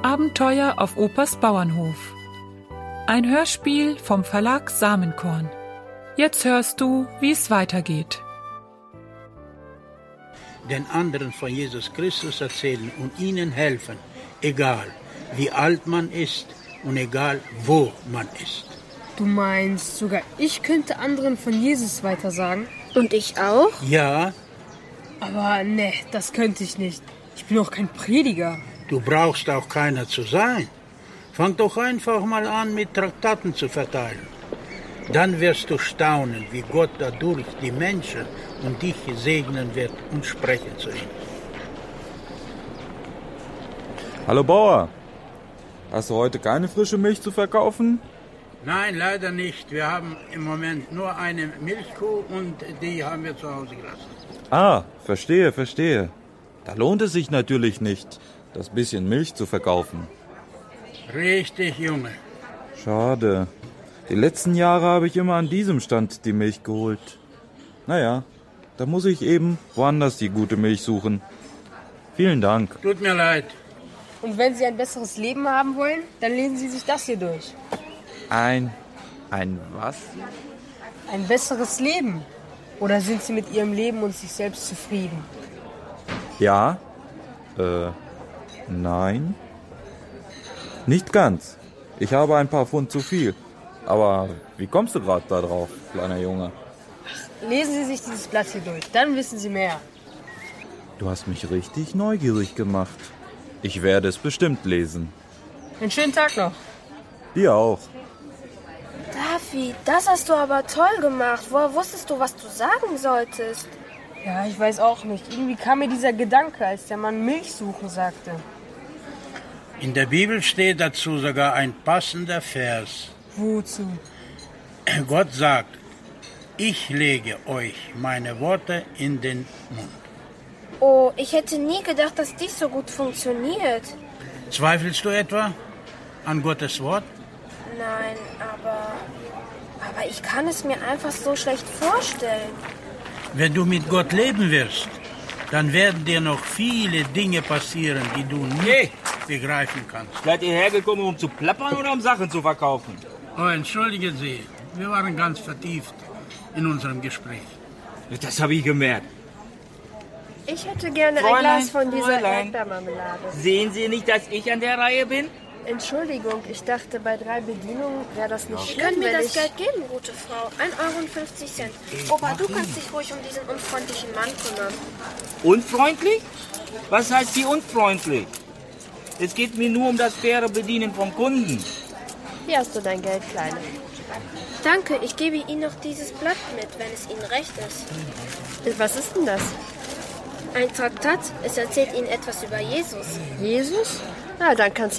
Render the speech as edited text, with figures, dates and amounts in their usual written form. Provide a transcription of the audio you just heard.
Abenteuer auf Opas Bauernhof. Ein Hörspiel vom Verlag Samenkorn. Jetzt hörst du, wie es weitergeht. Den anderen von Jesus Christus erzählen und ihnen helfen, egal wie alt man ist und egal wo man ist. Du meinst, sogar ich könnte anderen von Jesus weitersagen? Und ich auch? Ja, Aber ne, das könnte ich nicht. Ich bin auch kein Prediger. du brauchst auch keiner zu sein. Fang doch einfach mal an, mit Traktaten zu verteilen. Dann wirst du staunen, wie Gott dadurch die Menschen und dich segnen wird und sprechen zu ihnen. Hallo Bauer, hast du heute keine frische Milch zu verkaufen? Nein, leider nicht. Wir haben im Moment nur eine Milchkuh und die haben wir zu Hause gelassen. Ah, verstehe. Da lohnt es sich natürlich nicht, das bisschen Milch zu verkaufen. Richtig, Junge. Schade. Die letzten Jahre habe ich immer an diesem Stand die Milch geholt. Naja, da muss ich eben woanders die gute Milch suchen. Vielen Dank. Tut mir leid. Und wenn Sie ein besseres Leben haben wollen, dann lesen Sie sich das hier durch. Ein was? Ein besseres Leben. Oder sind Sie mit Ihrem Leben und sich selbst zufrieden? Ja? Nein? Nicht ganz. Ich habe ein paar Pfund zu viel. Aber wie kommst du gerade da drauf, kleiner Junge? Lesen Sie sich dieses Blatt hier durch, dann wissen Sie mehr. Du hast mich richtig neugierig gemacht. Ich werde es bestimmt lesen. Einen schönen Tag noch. Dir auch. Davi, das hast du aber toll gemacht. Woher wusstest du, was du sagen solltest? Ja, ich weiß auch nicht. Irgendwie kam mir dieser Gedanke, als der Mann Milch suchen sagte. In der Bibel steht dazu sogar ein passender Vers. Wozu? Gott sagt, ich lege euch meine Worte in den Mund. Oh, ich hätte nie gedacht, dass dies so gut funktioniert. Zweifelst du etwa an Gottes Wort? Nein, aber ich kann es mir einfach so schlecht vorstellen. Wenn du mit Gott leben wirst, dann werden dir noch viele Dinge passieren, die du nicht begreifen kannst. Seid ihr hergekommen, um zu plappern oder um Sachen zu verkaufen? Oh, entschuldigen Sie, wir waren ganz vertieft in unserem Gespräch. Das habe ich gemerkt. Ich hätte gerne ein Fräulein, Glas von dieser Fräulein. Erdbeermarmelade. Sehen Sie nicht, dass ich an der Reihe bin? Entschuldigung, ich dachte, bei 3 Bedienungen wäre das nicht schlimm. Können mir wenn das Geld geben, gute Frau? 1,50 €. Opa, du kannst dich ruhig um diesen unfreundlichen Mann kümmern. Unfreundlich? Was heißt hier unfreundlich? Es geht mir nur um das faire Bedienen vom Kunden. Hier hast du dein Geld, Kleine. Danke, ich gebe Ihnen noch dieses Blatt mit, wenn es Ihnen recht ist. Was ist denn das? Ein Traktat, es erzählt Ihnen etwas über Jesus. Jesus? Na, dann kannst